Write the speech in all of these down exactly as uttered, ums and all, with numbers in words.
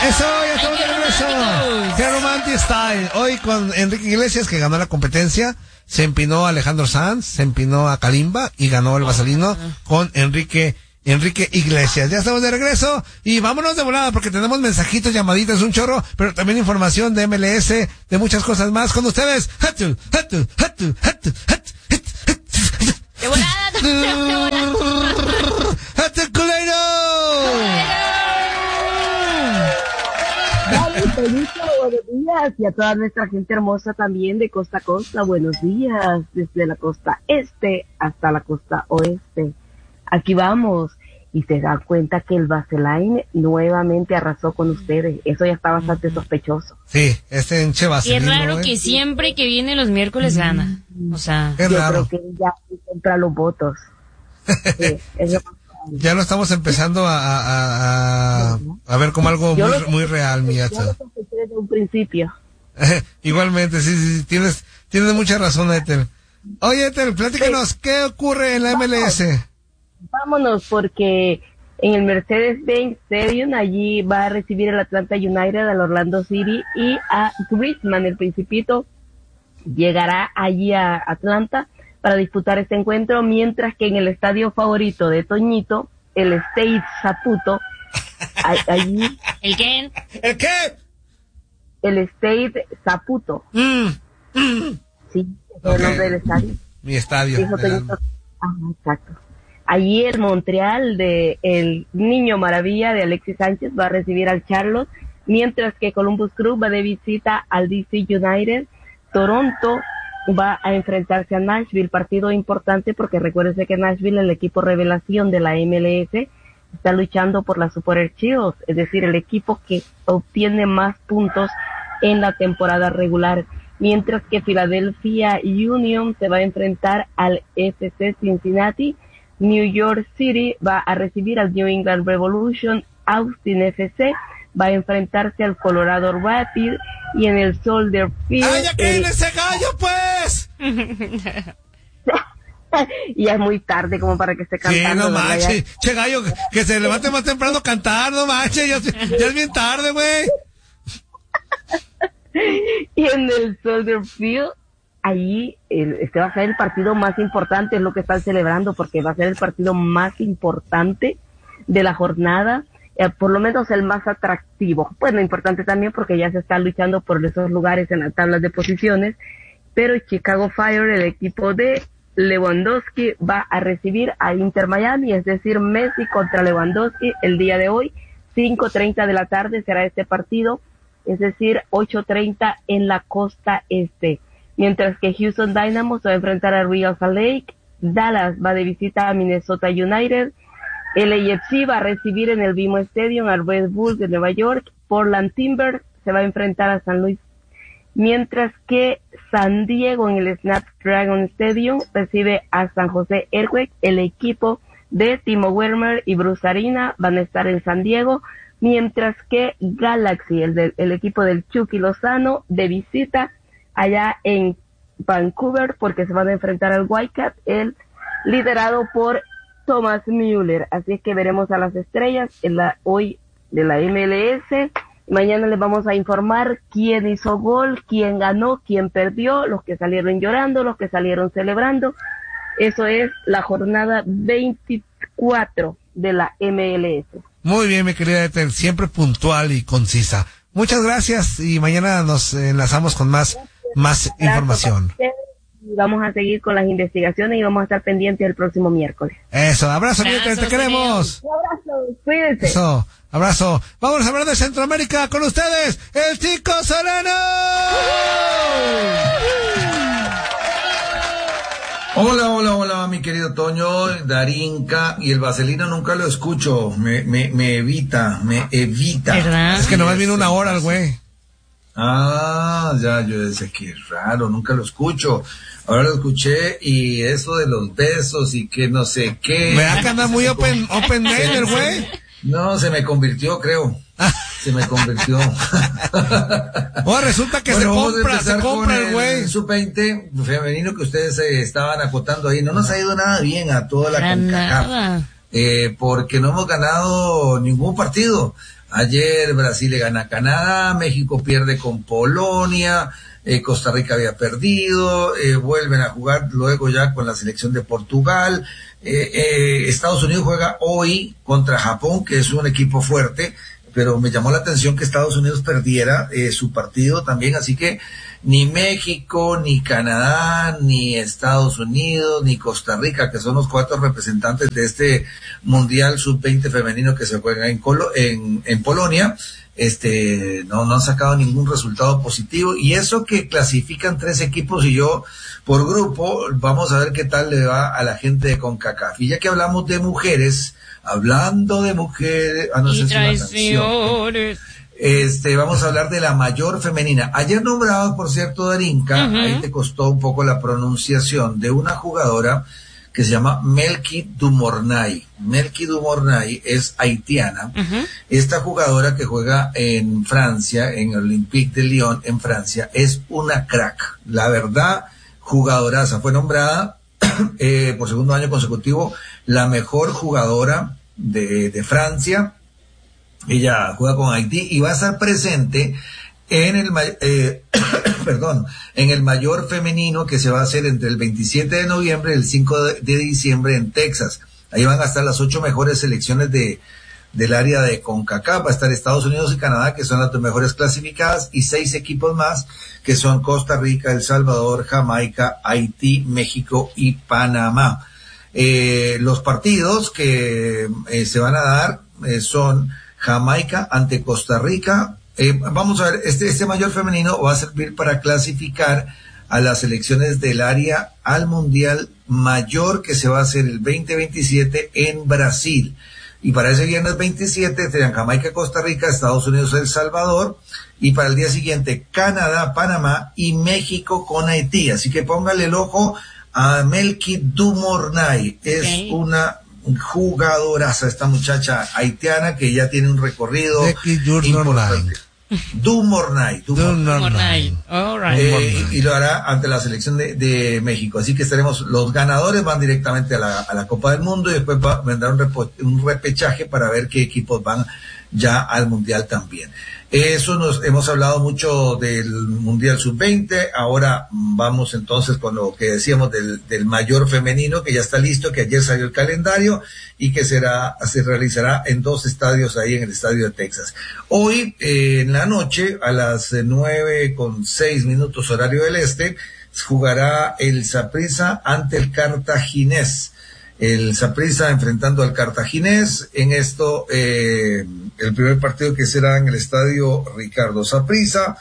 Eso, ya estamos de regreso. Qué romantic style. Hoy con Enrique Iglesias, que ganó la competencia. Se empinó a Alejandro Sanz, se empinó a Kalimba y ganó el Vaselino con Enrique Enrique Iglesias. Ya estamos de regreso y vámonos de volada porque tenemos mensajitos, llamaditas, un chorro, pero también información de M L S, de muchas cosas más con ustedes. ¡Hatu, hatu, hatu, hatu, hatu! ¡De volada! ¡De volada! ¡Hatu, culero! Buenos días y a toda nuestra gente hermosa también de costa a costa. Buenos días desde la costa este hasta la costa oeste. Aquí vamos y se dan cuenta que el Vaseline nuevamente arrasó con ustedes. Eso ya está bastante sospechoso. Sí, este enche Vaselino. Qué raro ¿eh? que siempre que viene los miércoles gana. O sea, Qué yo raro. creo que ya compra los votos. Sí, es lo más Ya lo estamos empezando a, a, a, a ver como algo Yo muy, lo- muy real, mi Yo Yatza. lo sospeché desde un principio. Igualmente, sí, sí, sí, tienes, tienes mucha razón, Ethel. Oye, Ethel, platícanos, ¿qué ocurre en la M L S? Vámonos, porque en el Mercedes-Benz Stadium allí va a recibir el Atlanta United al Orlando City y a Griezmann, el Principito, llegará allí a Atlanta para disputar este encuentro, mientras que en el estadio favorito de Toñito, el Stade Saputo, a- allí, ¿el qué? ¿El qué? el Stade Saputo, Mm, mm. sí, es Ok. el nombre del estadio. Mi estadio. Dijo del Toñito. alma. Ajá, exacto. Allí el Montreal de el Niño Maravilla de Alexis Sánchez va a recibir al Charlotte, mientras que Columbus Crew va de visita al D C United. Toronto va a enfrentarse a Nashville, partido importante porque recuérdense que Nashville, el equipo revelación de la M L S, está luchando por la Super Archives, es decir, el equipo que obtiene más puntos en la temporada regular, mientras que Philadelphia Union se va a enfrentar al F C Cincinnati. New York City va a recibir al New England Revolution. Austin F C va a enfrentarse al Colorado Rapids, y en el Soldier Field ¡Ay, ya que el- ese gallo, pues! y ya es muy tarde como para que esté Sí, cantando. no ¿verdad? manches. Che, gallo, que, que se levante más temprano a cantar, no manches. Ya, ya es bien tarde, güey. Y en el Soldier Field, allí el, este va a ser el partido más importante, es lo que están celebrando, porque va a ser el partido más importante de la jornada, eh, por lo menos el más atractivo. Bueno, importante también porque ya se está luchando por esos lugares en las tablas de posiciones, pero Chicago Fire, el equipo de Lewandowski, va a recibir a Inter Miami, es decir, Messi contra Lewandowski el día de hoy, cinco treinta de la tarde será este partido, es decir, ocho treinta en la costa este. Mientras que Houston Dynamo se va a enfrentar a Real Salt Lake, Dallas va de visita a Minnesota United, L A F C va a recibir en el B M O Stadium al Red Bull de Nueva York, Portland Timbers se va a enfrentar a San Luis, mientras que San Diego en el Snapdragon Stadium recibe a San José Earthquakes. El equipo de Timo Werner y Bruce Arena van a estar en San Diego, mientras que Galaxy, el, del, el equipo del Chucky Lozano, de visita allá en Vancouver, porque se van a enfrentar al Whitecaps, el liderado por Thomas Müller. Así es que veremos a las estrellas en la hoy de la M L S. Mañana les vamos a informar quién hizo gol, quién ganó, quién perdió, los que salieron llorando, los que salieron celebrando. Eso es la jornada veinticuatro de la M L S. Muy bien, mi querida Ethel, siempre puntual y concisa. Muchas gracias y mañana nos enlazamos con más, más información. Y vamos a seguir con las investigaciones y vamos a estar pendientes el próximo miércoles. Eso, abrazo, mi Ethel, te Abrazos, queremos. Un abrazo, cuídense. Eso, abrazo. Vamos a hablar de Centroamérica con ustedes, el Chico Solano. Hola, hola, hola, mi querido Toño, Darinka, y el Vaselino nunca lo escucho, me, me, me evita, me evita. ¿Verdad? Es que nomás vino una hora el güey. Ah, ya, yo decía, qué raro, nunca lo escucho. Ahora lo escuché y eso de los besos y que no sé qué. Me da que anda muy open, open name el güey. No, se me convirtió, creo. Se me convirtió. Oh, resulta que Bueno, se vamos a compra, se empezar compra con el güey. sub veinte femenino que ustedes eh, estaban acotando ahí. No nos ha ido nada bien a toda la Para CONCACAF. nada. eh, porque no hemos ganado ningún partido. Ayer Brasil le gana a Canadá, México pierde con Polonia, eh, Costa Rica había perdido, eh, vuelven a jugar luego ya con la selección de Portugal, eh, eh, Estados Unidos juega hoy contra Japón, que es un equipo fuerte, pero me llamó la atención que Estados Unidos perdiera eh, su partido también, así que ni México, ni Canadá, ni Estados Unidos, ni Costa Rica, que son los cuatro representantes de este Mundial sub veinte femenino que se juega en, Colo en, en Polonia, este, no, no han sacado ningún resultado positivo, y eso que clasifican tres equipos y yo por grupo, vamos a ver qué tal le va a la gente de CONCACAF. Y ya que hablamos de mujeres, hablando de mujeres, ah, no sé si es una canción. Este, vamos a hablar de la mayor femenina. Ayer nombrado, por cierto, Darinka, uh-huh. ahí te costó un poco la pronunciación de una jugadora que se llama Melky Dumornay. Melky Dumornay es haitiana. Uh-huh. Esta jugadora que juega en Francia, en el Olympique de Lyon, en Francia, es una crack. La verdad, jugadoraza. Fue nombrada eh, por segundo año consecutivo la mejor jugadora de, de Francia. Ella juega con Haití y va a estar presente en el eh, perdón, en el mayor femenino que se va a hacer entre el veintisiete de noviembre y el cinco de diciembre en Texas. Ahí van a estar las ocho mejores selecciones de del área de CONCACAF. Va a estar Estados Unidos y Canadá, que son las dos mejores clasificadas, y seis equipos más, que son Costa Rica, El Salvador, Jamaica, Haití, México y Panamá. Eh, los partidos que eh, se van a dar eh, son Jamaica ante Costa Rica. Eh, vamos a ver, este, este mayor femenino va a servir para clasificar a las selecciones del área al Mundial Mayor que se va a hacer el veinte veintisiete en Brasil. Y para ese viernes veintisiete serían Jamaica, Costa Rica, Estados Unidos, El Salvador, y para el día siguiente Canadá, Panamá y México con Haití. Así que póngale el ojo a Melky Dumornay. Es okay. Una jugadoraza esta muchacha haitiana que ya tiene un recorrido importante. Dumornay. Dumornay. All right. Eh, y lo hará ante la selección de, de México. Así que estaremos, los ganadores van directamente a la, a la Copa del Mundo, y después va, vendrá un, repo, un repechaje para ver qué equipos van ya al Mundial también. Eso nos hemos hablado mucho del Mundial sub veinte. Ahora vamos entonces con lo que decíamos del, del mayor femenino, que ya está listo, que ayer salió el calendario y que será, se realizará en dos estadios ahí en el estadio de Texas. Hoy, eh, en la noche, a las nueve con seis minutos horario del este, jugará el Saprissa ante el Cartaginés. El Saprissa enfrentando al Cartaginés. En esto, eh, el primer partido que será en el estadio Ricardo Saprissa,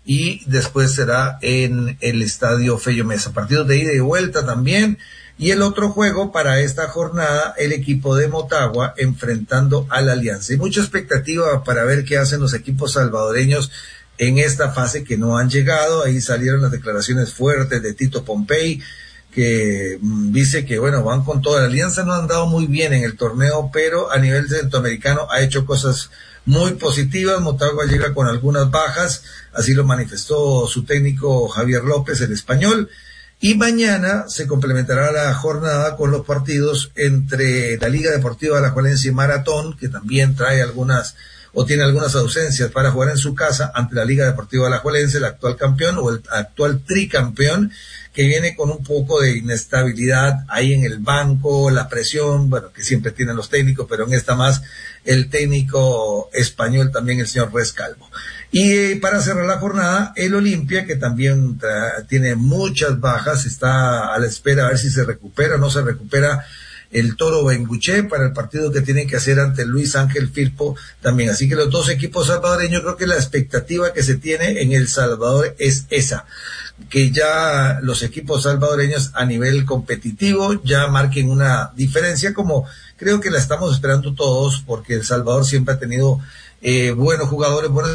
y después será en el estadio Fello Mesa. Partidos de ida y vuelta también. Y el otro juego para esta jornada, el equipo de Motagua enfrentando a la Alianza. Hay mucha expectativa para ver qué hacen los equipos salvadoreños en esta fase que no han llegado. Ahí salieron las declaraciones fuertes de Tito Pompey, que mm, dice que bueno, van con toda. La Alianza no ha andado muy bien en el torneo, pero a nivel centroamericano ha hecho cosas muy positivas. Motagua llega con algunas bajas, así lo manifestó su técnico Javier López, el español. Y mañana se complementará la jornada con los partidos entre la Liga Deportiva Alajuelense y Maratón, que también trae algunas o tiene algunas ausencias para jugar en su casa ante la Liga Deportiva Alajuelense, el actual campeón o el actual tricampeón, que viene con un poco de inestabilidad ahí en el banco, la presión, bueno, que siempre tienen los técnicos, pero en esta más el técnico español también, el señor Rescalvo. Y eh, para cerrar la jornada, el Olimpia, que también tra- tiene muchas bajas, está a la espera a ver si se recupera o no se recupera el Toro Benguché para el partido que tiene que hacer ante Luis Ángel Firpo también. Así que los dos equipos salvadoreños, creo que la expectativa que se tiene en El Salvador es esa, que ya los equipos salvadoreños a nivel competitivo ya marquen una diferencia, como creo que la estamos esperando todos, porque El Salvador siempre ha tenido eh, buenos jugadores, buenos...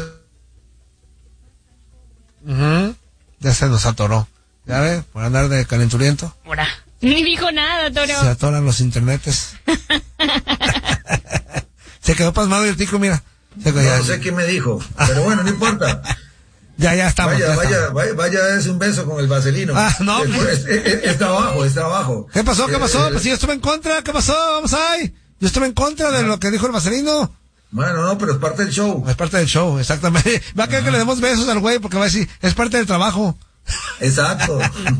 Uh-huh. Ya se nos atoró, ya ves, por andar de calenturiento. Ahora, ni dijo nada, Toro. Se atoran los internetes. Se quedó pasmado el tico, mira. Se no, no sé qué me dijo, pero bueno, no importa. Ya, ya estamos. Vaya, ya vaya, estamos. vaya, vaya a darse un beso con el vaselino. Ah, no. Es, es, es, está abajo, está abajo. ¿Qué pasó? ¿Qué pasó? Eh, Pues si yo estuve en contra, ¿qué pasó? Vamos ahí. Yo estuve en contra de lo que dijo el vaselino. Bueno, no, pero es parte del show. Es parte del show, exactamente. Va a querer que le demos besos al güey porque va a decir, es parte del trabajo. Exacto.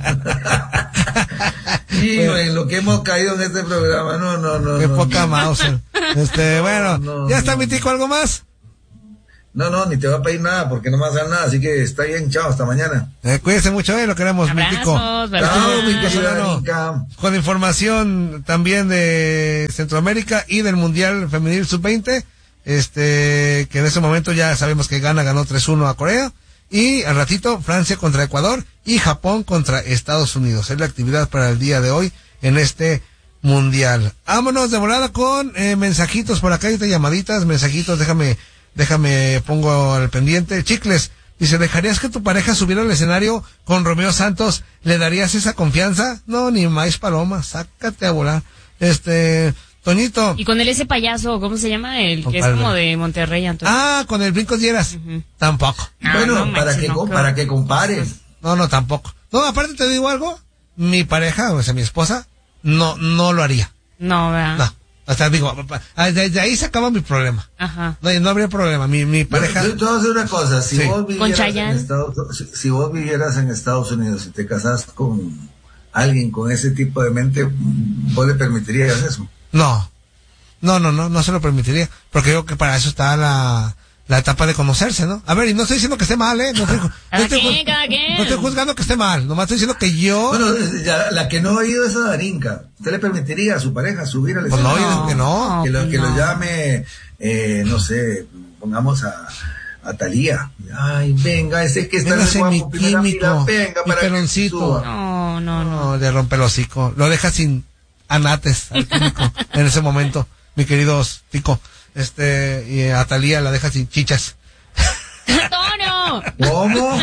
Y bueno, en lo que hemos caído en este programa, no, no, no. Qué no, poca no. Mauser. Este, bueno, no, ya está no. mi tico, ¿algo más? No, no, ni te va a pedir nada porque no me vas a dar nada, así que está bien, chao, hasta mañana. Eh, cuídense mucho, eh, lo queremos, mi tico. Abrazos, ¿verdad? Chao, mi querida querida Nica. Nica. Con información también de Centroamérica y del Mundial Femenil sub veinte, este, que en ese momento ya sabemos que Ghana ganó tres uno a Corea, y al ratito Francia contra Ecuador y Japón contra Estados Unidos. Es la actividad para el día de hoy en este Mundial. Vámonos de volada con eh, mensajitos por acá, y te llamaditas, mensajitos, déjame, déjame, pongo al pendiente. Chicles, dice, ¿dejarías que tu pareja subiera al escenario con Romeo Santos? ¿Le darías esa confianza? No, ni más paloma, sácate a volar. Este, Toñito. Y con el ese payaso, ¿cómo se llama? El Con que es Palmer. como de Monterrey, Antonio. Ah, con el Brincos Dieras. Ujú. Tampoco. Ah, Bueno, no para manches, que, no, co- creo. para que compares. No, no, tampoco. No, aparte te digo algo, mi pareja, o sea, mi esposa, no, no lo haría. No, ¿verdad? No. O sea, digo, ah, desde ahí se acaba mi problema. Ajá. No, no habría problema. Mi, mi pareja. Yo te voy a decir una cosa, si Sí. vos Con vivieras en Chayanne. Estados, si, si vos vivieras en Estados Unidos y te casas con alguien con ese tipo de mente, ¿vos le permitirías eso? No. No, no, no, no se lo permitiría. Porque creo que para eso está la, la etapa de conocerse, ¿no? A ver, y no estoy diciendo que esté mal, ¿eh? No estoy, no Cada estoy, quien, ju- cada quien. no estoy juzgando que esté mal. Nomás estoy diciendo que yo. Bueno, ya, la que no ha oído es a Darinka. ¿Usted le permitiría a su pareja subir al Pues no, escenario? yo digo que no. Que lo, que lo no. llame, eh, no sé, pongamos a, a Talía. Ay, venga, ese que está en Véngase el mi guapo, primera químico, fila, venga, mi para que peloncito. suba. No, no, no. No, le rompe el hocico. Lo deja sin anates al químico en ese momento, mi querido Tico. Este, y a Talía la deja sin chichas. ¡Antonio! ¿Cómo?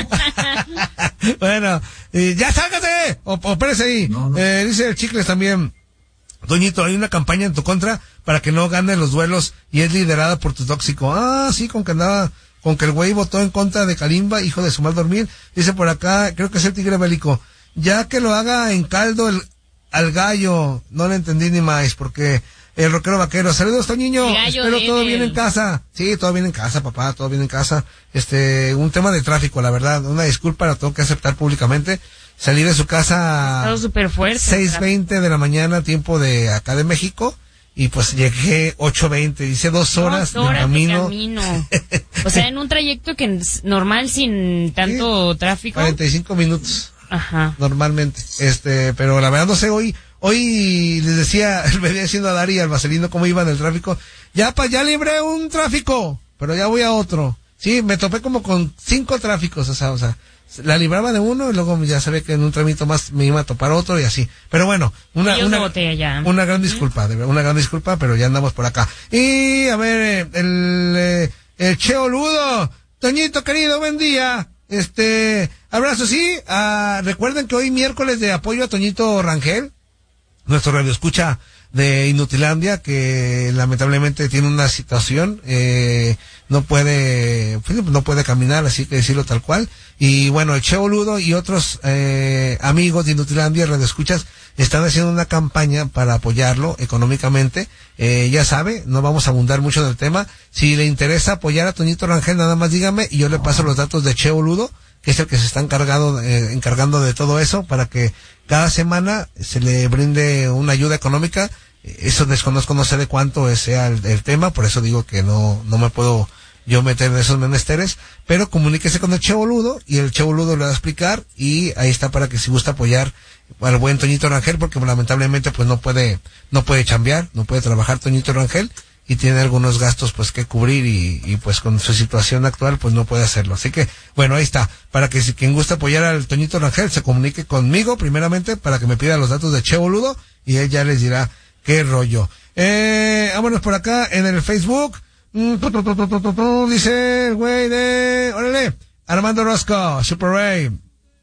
Bueno, y ya sálgase, o, o espérese ahí. No, no. Eh, dice el Chicles también, Doñito, hay una campaña en tu contra para que no gane los duelos y es liderada por tu tóxico. Ah, sí, con que andaba, con que el güey votó en contra de Kalimba, hijo de su mal dormir. Dice por acá, creo que es el tigre bélico, ya que lo haga en caldo el, al gallo. No le entendí ni más, porque el rockero vaquero. Saludos, Toñiño. El gallo Espero de todo él. bien en casa. Sí, todo bien en casa, papá, todo bien en casa. Este, un tema de tráfico, la verdad. Una disculpa, la tengo que aceptar públicamente. Salí de su casa Estado súper fuerte. seis veinte de la mañana, tiempo de acá de México, y pues llegué ocho veinte, hice dos horas, Dos horas de camino. camino. O sea, en un trayecto que es normal sin tanto tráfico. cuarenta y cinco minutos, Ajá. normalmente. Este, pero la verdad no sé, hoy, hoy les decía, le venía diciendo a Dari y al Vaselino cómo iba en el tráfico. Ya pa, ya libré un tráfico, pero ya voy a otro. Sí, me topé como con cinco tráficos, o sea, o sea, la libraba de uno y luego ya sabía que en un tramito más me iba a topar otro y así. Pero bueno, una, Ellos una, de botella ya. una gran disculpa, de verdad, una gran disculpa, pero ya andamos por acá. Y a ver, eh, el, eh, el Cheo Ludo, Toñito querido, buen día. Este, abrazo, sí. Ah, recuerden que hoy miércoles de apoyo a Toñito Rangel, nuestro radio escucha de Inutilandia, que lamentablemente tiene una situación, eh, no puede, pues, no puede caminar, así que decirlo tal cual. Y bueno, el Cheo Ludo y otros eh, amigos de Inutilandia, radio escuchas, están haciendo una campaña para apoyarlo económicamente. Eh, ya sabe, no vamos a abundar mucho en el tema. Si le interesa apoyar a Toñito Rangel, nada más dígame y yo le paso los datos de Cheo Ludo, que es el que se está encargado, eh, encargando de todo eso, para que cada semana se le brinde una ayuda económica. Eso desconozco, no sé de cuánto sea el, el tema, por eso digo que no, no me puedo yo meter en esos menesteres, pero comuníquese con el Che Boludo y el Che Boludo le va a explicar y ahí está para que si gusta apoyar al buen Toñito Rangel, porque lamentablemente pues no puede, no puede chambear, no puede trabajar Toñito Rangel y tiene algunos gastos pues que cubrir y, y pues con su situación actual pues no puede hacerlo. Así que bueno, ahí está, para que si quien gusta apoyar al Toñito Rangel se comunique conmigo primeramente para que me pida los datos de Che Boludo y él ya les dirá qué rollo. Eh, vámonos por acá en el Facebook. Mm, tu, tu, tu, tu, tu, tu, tu, dice el güey de, órale, Armando Rosco, Super Ray.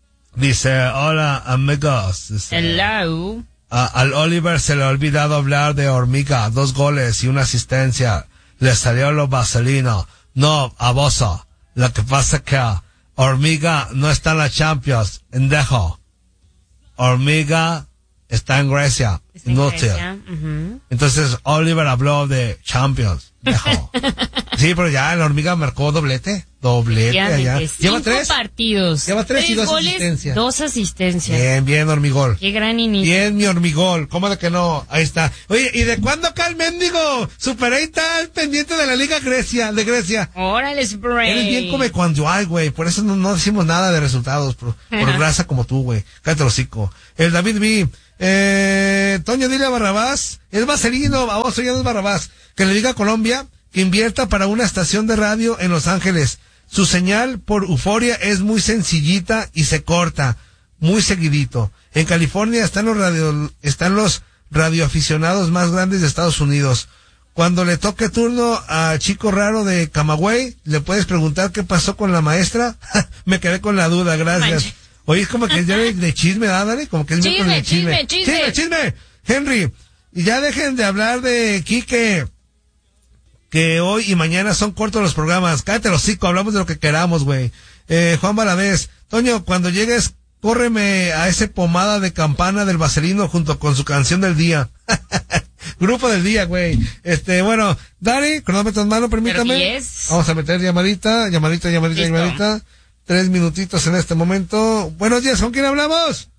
Dice, hola amigos. Dice, Hello. a, al Oliver se le ha olvidado hablar de Hormiga, dos goles y una asistencia. Le salió lo vaselino. No, a Bosa. Lo que pasa que Hormiga no está en la Champions, endejo. Hormiga está en Grecia. Está en no Grecia. tell. Uh-huh. Entonces, Oliver habló de Champions. Viejo. Sí, pero ya la hormiga marcó doblete. Doblete allá. Lleva tres partidos. Lleva tres, tres y dos goles, asistencias. Dos asistencias. Bien, bien, hormigol. Qué gran inicio. Bien, mi hormigol. ¿Cómo de que no? Ahí está. Oye, ¿y de cuándo acá el mendigo Super eight está al pendiente de la Liga Grecia, de Grecia? Órale, Super eight. Eres bien come cuando hay, güey. Por eso no, no decimos nada de resultados. Por, por grasa como tú, güey. Cállate el hocico. El David B. Eh, Toño, dile a Barrabás. Es vaselino, vamos, ya no es Barrabás. Que le diga a Colombia que invierta para una estación de radio en Los Ángeles. Su señal por Euforia es muy sencillita y se corta, muy seguidito. En California están los radio, están los radioaficionados más grandes de Estados Unidos. Cuando le toque turno a Chico Raro de Camagüey, le puedes preguntar qué pasó con la maestra. Me quedé con la duda, gracias. Manche. Oye, es como que es de, de chisme, ¿verdad, Dani? Como que es chisme, de chisme. Chisme, chisme, chisme, chisme. Henry, y ya dejen de hablar de Quique, que hoy y mañana son cortos los programas. Cállate los hocico, hablamos de lo que queramos, güey. Eh, Juan Valadez, Toño, cuando llegues, córreme a ese pomada de campana del vaselino junto con su canción del día. Grupo del día, güey. Este, bueno, Dani, cronómetro en mano, permítame. Vamos a meter llamadita, llamadita, llamadita, Listo. llamadita. Tres minutitos en este momento. Buenos días, ¿con quién hablamos?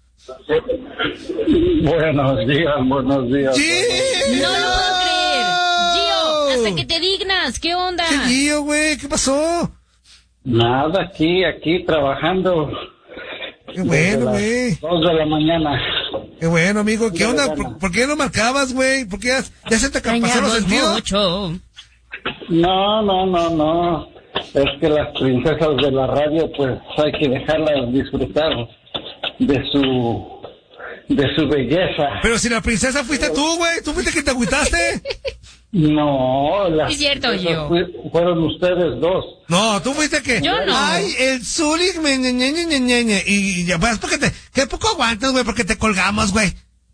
Buenos días, buenos días. ¡Gio! No lo puedo creer. Gio, hasta que te dignas, ¿qué onda? ¿Qué Gio, güey? ¿Qué pasó? Nada, aquí, aquí trabajando. Qué bueno, güey. Dos de la mañana. Qué bueno, amigo. ¿Qué onda? ¿Por, ¿por qué no marcabas, güey? ¿Por qué ya, ya se te pasó los sentidos? Mucho. No, no, no, no. Es que las princesas de la radio, pues hay que dejarlas disfrutar de su de su belleza. Pero si la princesa fuiste tú, güey, tú fuiste quien te agüitaste. No, las es cierto, yo. Fueron ustedes dos. No, tú fuiste que. Yo no. Ay, el Zurich, me ñe, ñe, ñe, ñe, ñe. Y ya, pues, porque te, qué poco aguantas, güey, porque te colgamos, güey.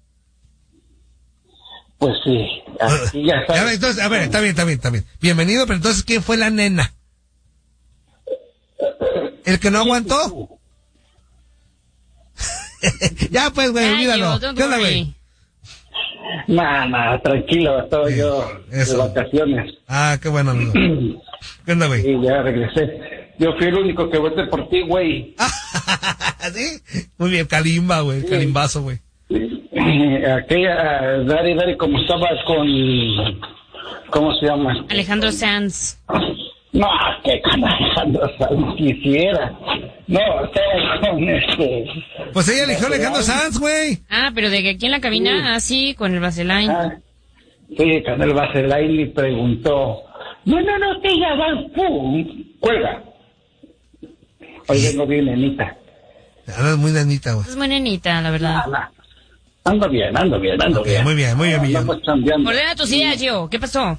Pues sí, aquí ya sabes. A ver, entonces, a ver, está bien, está bien, está bien. Bienvenido, pero entonces, ¿quién fue la nena? ¿El que no aguantó? Ya, pues, güey, olvídalo. ¿Qué onda, güey? Nah, nah, tranquilo, estaba sí, yo eso. de vacaciones. Ah, qué bueno, amigo. ¿Qué onda, güey? Sí, ya regresé. Yo fui el único que voté por ti, güey. ¿Sí? Muy bien, Kalimba, güey, sí. Kalimbazo, güey. Sí. Aquella, uh, Dari, Dari, como estaba con... ¿Cómo se llama? Alejandro Sanz. No, que con Alejandro Sanz quisiera. No, estaba con este... Pues ella eligió a Alejandro Sanz, güey. Ah, pero de que aquí en la cabina, así, sí, con el Vaseline. Ah, sí, con el Vaseline y preguntó, no, no, no, que ya va, pum, cuelga. Hoy vengo bien, nenita. Andas muy nenita, güey. Es muy nenita, la verdad. Ah, nah. Ando bien, ando bien, ando okay, bien. Muy bien, muy bien, muy bien. Ordena tus ideas, Gio. ¿Qué pasó?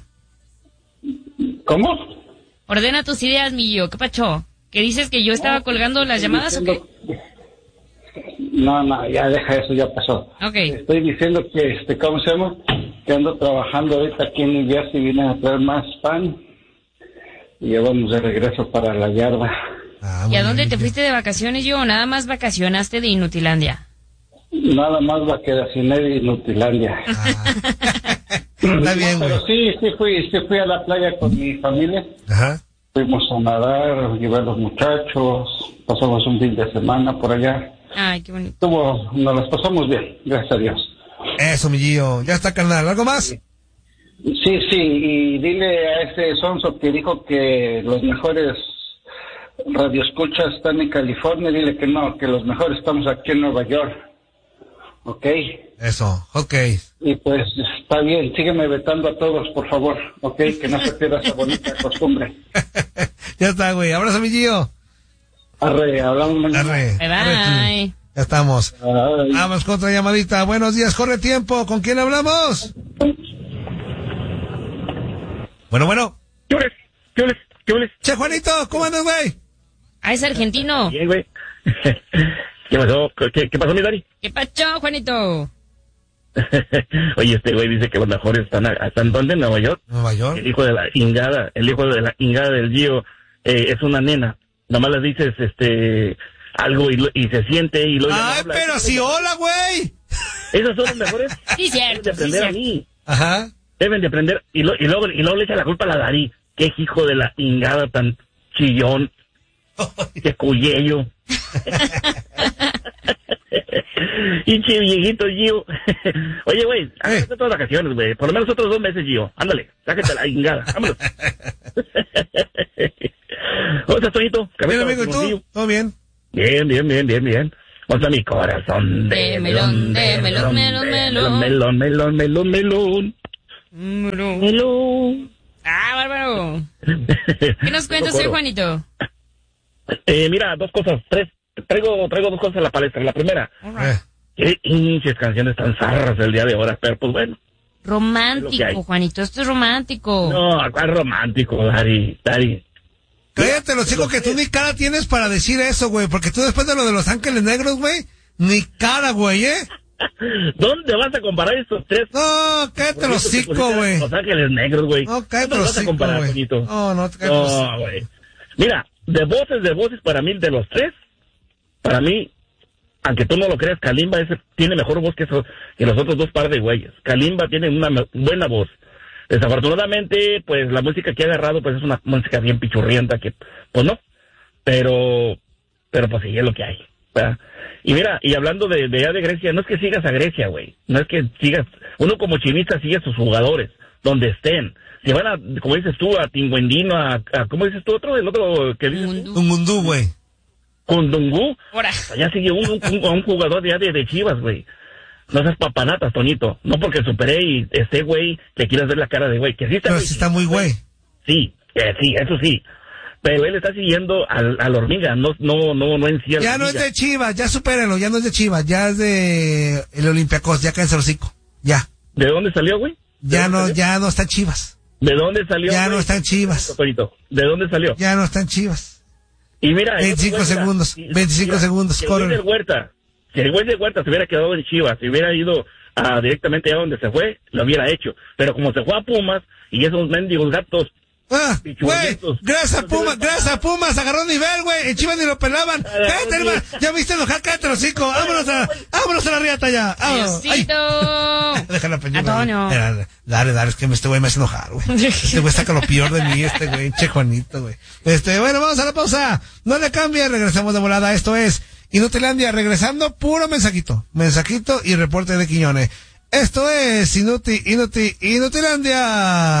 ¿Cómo? Ordena tus ideas, mi Gio. ¿Qué pasó? ¿Que dices que yo estaba colgando las llamadas o qué? No, no, ya deja eso, ya pasó. Okay. Estoy diciendo que, este, ¿cómo se llama? Que ando trabajando ahorita aquí en New Jersey, vine a traer más pan y ya vamos de regreso para la yarda. Ah, ¿y a dónde bien, te fuiste de vacaciones, Gio? ¿Nada más vacacionaste de Inutilandia? Nada más vacacioné de Inutilandia. Ah. Está bien, güey. Pero sí, sí fui, sí fui a la playa con mi familia. Ajá. Fuimos a nadar, llevé a los muchachos, pasamos un fin de semana por allá. Ay, qué bonito. Tuvo, nos las pasamos bien, gracias a Dios. Eso, mi Gio. Ya está, carnal. ¿Algo más? Sí, sí, sí, y dile a ese sonso que dijo que los mejores radioescuchas están en California, dile que no, que los mejores estamos aquí en Nueva York. ¿Ok? Eso, ok. Y pues, está bien, sígueme vetando a todos, por favor, ¿ok? Que no se pierda esa bonita costumbre. Ya está, güey. Abrazo, mi Gio. Arre, hablamos mañana. Arre. Bye, bye. Ya estamos. Ay. Vamos con otra llamadita. Buenos días, corre tiempo. ¿Con quién hablamos? Bueno, bueno. ¿Qué oles? ¿Qué oles? ¿Qué oles? Che, Juanito, ¿cómo andas, güey? Ah, es argentino. Bien, güey. ¿Qué pasó? ¿Qué, ¿Qué pasó, mi Dari? ¿Qué pasó, Juanito? Oye, este güey dice que los mejores están, ¿están dónde? ¿En Nueva York? Nueva York. El hijo de la ingada, el hijo de la ingada del Gio eh, es una nena. Nada más le dices, este, algo y, y se siente y lo Ay, pero si hola, güey. Esos son los mejores. Sí, cierto. Deben de aprender Sí, a mí. Ajá. Deben de aprender. Y, lo, y, luego, y luego le echa la culpa a la Dari. Qué hijo de la ingada tan chillón. Qué cuyello. Hinche viejito, Gio. Oye, güey, hágate todas las vacaciones, güey. Por lo menos otros dos meses, Gio. Ándale, sáquete la ingada. Vámonos. ¿Cómo estás, Toñito? Bien, amigo, ¿y tú? ¿Todo bien? Bien, bien, bien, bien, bien. ¿Cómo está mi corazón? De melón, de melón, melón, melón. Melón, melón, melón, melón. Melón. Melón. Ah, bárbaro. ¿Qué nos cuentas hoy, Juanito? Eh, mira, dos cosas, tres. Traigo, traigo dos cosas a la palestra. La primera, Eh. qué hinches canciones tan zarras el día de ahora, pero pues bueno. Es lo que hay. Romántico, Juanito, esto es romántico. No, ¿cuál romántico, Dari? Dari. Cállate, los chicos, que tú ni cara tienes para decir eso, güey, porque tú después de lo de Los Ángeles Negros, güey, ni cara, güey, ¿eh? ¿Dónde vas a comparar estos tres? No, cállate los Porque hocico, güey. Los Ángeles Negros, güey. No, cállate ¿Dónde los vas a hocico, comparar, güey. Toñito? No, no, cállate los hocico. No, güey. Mira, de voces, de voces, para mí, de los tres, para mí, aunque tú no lo creas, Kalimba ese tiene mejor voz que, esos, que los otros dos par de güeyes. Kalimba tiene una me- buena voz. Desafortunadamente, pues la música que ha agarrado, pues es una música bien pichurrienta que, pues no. Pero, pero pues sí, es lo que hay, ¿verdad? Y mira, y hablando de, de, de Grecia, no es que sigas a Grecia, güey. No es que sigas, uno como chinista sigue a sus jugadores, donde estén. Si van a, como dices tú, a Tinguendino, a, a ¿cómo dices tú otro? El otro que dices tú, Un mundú, güey. Kundungú. Ahora. Allá sigue un, un, un jugador de, de, de Chivas, güey. No seas papanatas, Toñito. No porque superé y este güey te quieras ver la cara de güey. Que sí está, Pero sí está muy güey. Sí, eh, sí, eso sí. Pero él está siguiendo al, a la hormiga, no, no, no, no encierra. Ya no es de Chivas, ya supérenlo, ya no es de Chivas, ya es de el Olympiacos, ya cáncer hocico. Ya. ¿De dónde salió, güey? ¿De Ya dónde no, salió? ya no está en Chivas. ¿De dónde salió? Ya güey? no está en Chivas. Toñito, ¿de dónde salió? Ya no está en Chivas. Y mira, veinticinco mira, segundos, si- veinticinco mira, segundos, si el güey corre. del Huerta, si el güey de Huerta se hubiera quedado en Chivas, si hubiera ido a, directamente a donde se fue, lo hubiera hecho. Pero como se fue a Pumas, y esos mendigos gatos, Ah, güey, pichurrientos. gracias a Pumas, gracias a Pumas, agarró nivel, güey, en Chivas ni lo pelaban. Agarró Cállate, nivel. hermano, ya viste enojar, cállate los cinco, vámonos a, vámonos a la riata ya, vámonos. Ay, Diosito. déjala peña. Antonio. Dale, dale, es que este güey me hace enojar, güey. Este güey saca lo peor de mí, este güey, che Juanito, güey. Este, bueno, vamos a la pausa, no le cambie, regresamos de volada, esto es Inutilandia, regresando, puro mensajito, mensajito y reporte de Quiñones. Esto es Inuti, Inuti, Inutilandia.